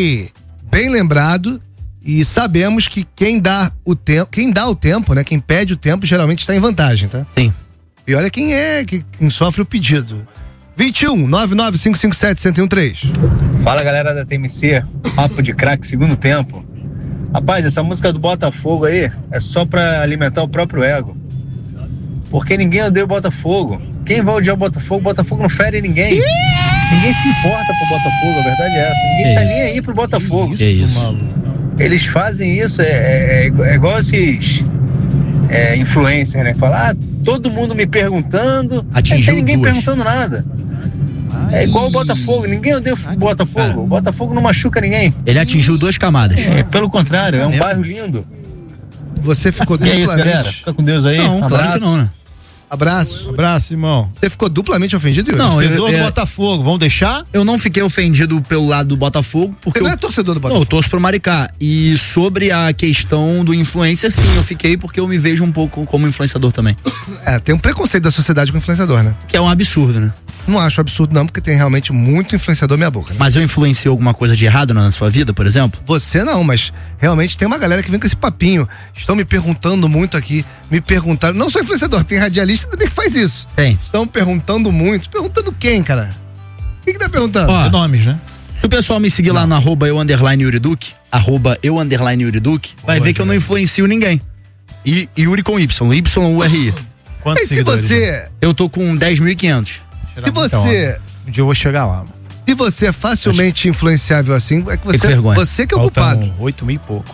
Aí. Bem lembrado. E sabemos que quem dá o tempo, né? Quem pede o tempo geralmente está em vantagem, tá? Sim. Pior é quem quem sofre o pedido. 21 99557 1013. Fala, galera da TMC, papo de craque, segundo tempo. Rapaz, essa música do Botafogo aí é só pra alimentar o próprio ego. Porque ninguém odeia o Botafogo. Quem vai odiar o Botafogo não fere ninguém. Ninguém se importa pro Botafogo, a verdade é essa. Ninguém tá nem aí pro Botafogo. Eles fazem isso, é igual esses influencers, né? Falar, todo mundo me perguntando, não tem ninguém perguntando nada. É igual o Botafogo, ninguém odeia o Botafogo. O Botafogo não machuca ninguém. Ele atingiu 2 camadas. Pelo contrário, é um bairro lindo. Você ficou duplamente... E é isso, galera. Fica com Deus aí. Não, claro que não, né? Abraço. Abraço, irmão. Você ficou duplamente ofendido, Yuri? Não, Torcedor do Botafogo, vamos deixar? Eu não fiquei ofendido pelo lado do Botafogo, porque Você não é torcedor do Botafogo? Não, eu torço pro Maricá. E sobre a questão do influencer, sim, eu fiquei porque eu me vejo um pouco como influenciador também. Tem um preconceito da sociedade com o influenciador, né? Que é um absurdo, né? Não acho absurdo não, porque tem realmente muito influenciador meia boca, né? Mas eu influencio alguma coisa de errado na sua vida, por exemplo? Você não, mas realmente tem uma galera que vem com esse papinho. Estão me perguntando muito aqui, me perguntaram, não sou influenciador, tem radialista também que faz isso. Tem. Estão perguntando muito. Perguntando quem, cara? Quem que tá perguntando? Ó, nomes, né? Se o pessoal me seguir lá no @eu_Yuriduque, @eu_Yuriduque, vai ver que eu não influencio ninguém. E Yuri com Y, YURI. Quantos E se seguidores? você... Eu tô com 10.500. Se você... Um dia eu vou chegar lá, mano. Se você é facilmente influenciável assim, é que você que é o culpado. 8 mil e pouco.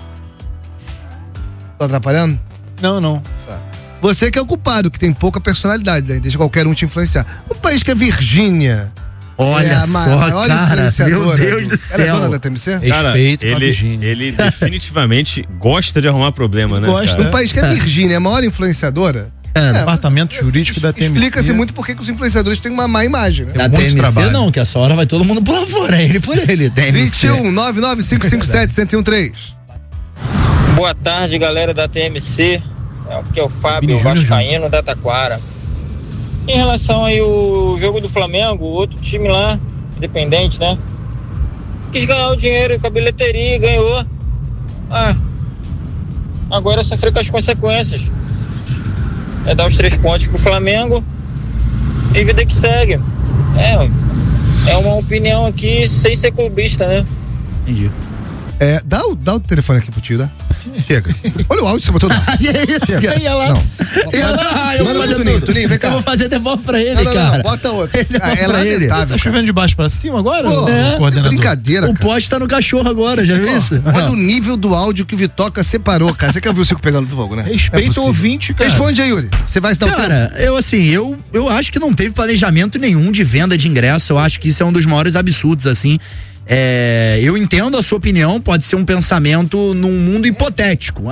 Tô atrapalhando? Não. Tá. Você que é o culpado, que tem pouca personalidade, né? Deixa qualquer um te influenciar. Um país que é Virgínia. Olha a maior cara, influenciadora. meu Deus do céu. Ela é dona da TMC? Cara, Respeito com a Virgínia. ele definitivamente gosta de arrumar problema, né? Gosta. Cara? Um país que é Virgínia, a maior influenciadora. Departamento jurídico da TMC. Explica-se muito por que os influenciadores têm uma má imagem, né? Da muito TMC trabalho. não, que essa hora vai todo mundo pular fora, ele por ele. TMC. 21 99557 1013. Boa tarde, galera da TMC. Aqui é o Fábio Vascaíno da Taquara. Em relação aí o jogo do Flamengo, o outro time lá, independente, né? Quis ganhar o dinheiro com a bilheteria e ganhou. Agora é sofrer com as consequências. É dar os 3 pontos pro Flamengo e vida que segue. É uma opinião aqui sem ser clubista, né? Entendi. Dá o telefone aqui pro tio, tá? Chega. Olha o áudio que você botou. Que isso? Chega. Ia lá. Não. Eu vou fazer Tulinho, vem cá. Eu vou fazer devolve pra ele, Não, cara. bota outro. É pra ele. lamentável. Tá chovendo de baixo pra cima agora? Pô, Coordenador? brincadeira, O cara. poste tá no cachorro agora, já viu isso? Olha o nível do áudio que o Vitoca separou, cara. Você quer ver o Cico pegando do fogo, né? Respeita o ouvinte, cara. Responde aí, Yuri. Você vai se dar o tempo? Cara, eu acho que não teve planejamento nenhum de venda de ingresso. Eu acho que isso é um dos maiores absurdos, assim. Eu entendo a sua opinião, pode ser um pensamento num mundo hipotético.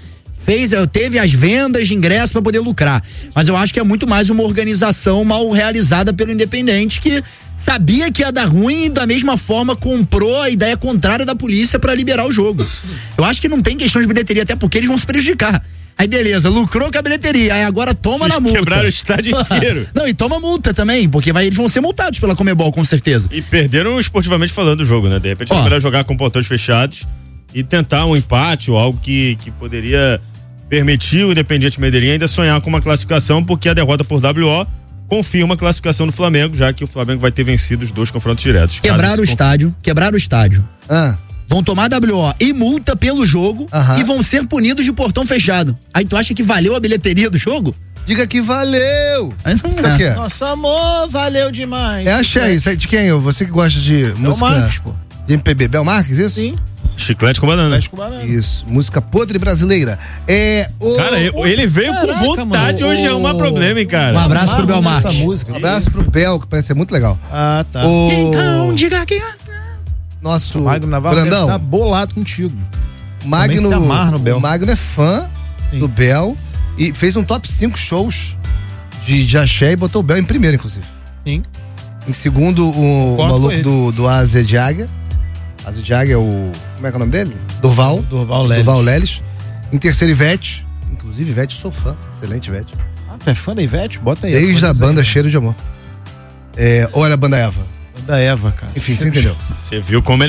Teve as vendas de ingresso para poder lucrar. Mas eu acho que é muito mais uma organização mal realizada pelo Independente, que sabia que ia dar ruim e da mesma forma comprou a ideia contrária da polícia para liberar o jogo. Eu acho que não tem questão de bilheteria, até porque eles vão se prejudicar. Aí beleza, lucrou com a bilheteria, aí agora toma na multa. Quebraram o estádio inteiro. Não, e toma multa também, porque eles vão ser multados pela Conmebol, com certeza. E perderam esportivamente falando o jogo, né? De repente é melhor jogar com portões fechados e tentar um empate ou algo que poderia permitir o Independiente Medellín ainda sonhar com uma classificação, porque a derrota por WO confirma a classificação do Flamengo, já que o Flamengo vai ter vencido os 2 confrontos diretos. Quebraram o estádio. Vão tomar WO e multa pelo jogo e vão ser punidos de portão fechado. Aí tu acha que valeu a bilheteria do jogo? Diga que valeu! Isso aqui é? Nosso amor valeu demais. Achei, isso aí de quem? Você que gosta de música... Marques, pô. De MPB, Bel Marques, isso? Sim. Chiclete com banana. Isso, música podre brasileira. Cara, ele veio com vontade hoje de arrumar problema, hein, cara. Um abraço pro Bel Marques. Um abraço pro Bel, que parece ser muito legal. Tá. Então, diga que... Nosso Magno Navarro Brandão tá bolado contigo. Magno, se amarra no Bel. O Magno é fã do Bel e fez um top 5 shows de axé e botou o Bel em primeiro, inclusive. Sim. Em segundo, o maluco do Asa de Águia. Asa de Águia é o... Como é que é o nome dele? Durval Leles. Em terceiro, Ivete. Inclusive, Ivete, sou fã. Excelente, Ivete. Tu é fã da Ivete? Bota aí. Desde a banda Cheiro de Amor. Ou era a banda Eva? Da Eva, cara. Enfim, você entendeu. Você viu como